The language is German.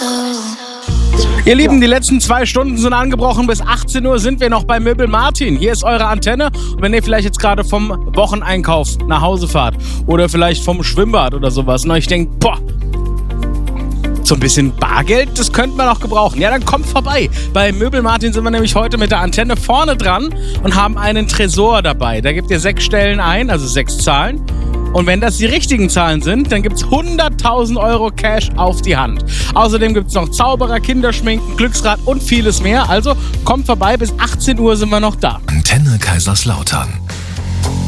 Ihr Lieben, die letzten 2 Stunden sind angebrochen. Bis 18 Uhr sind wir noch bei Möbel Martin. Hier ist eure Antenne. Und wenn ihr vielleicht jetzt gerade vom Wocheneinkauf nach Hause fahrt oder vielleicht vom Schwimmbad oder sowas und euch denkt, boah, so ein bisschen Bargeld, das könnte man auch gebrauchen. Ja, dann kommt vorbei. Bei Möbel Martin sind wir nämlich heute mit der Antenne vorne dran und haben einen Tresor dabei. Da gebt ihr 6 Stellen ein, also 6 Zahlen. Und wenn das die richtigen Zahlen sind, dann gibt's 100.000 Euro Cash auf die Hand. Außerdem gibt's noch Zauberer, Kinderschminken, Glücksrad und vieles mehr. Also kommt vorbei, bis 18 Uhr sind wir noch da. Antenne Kaiserslautern.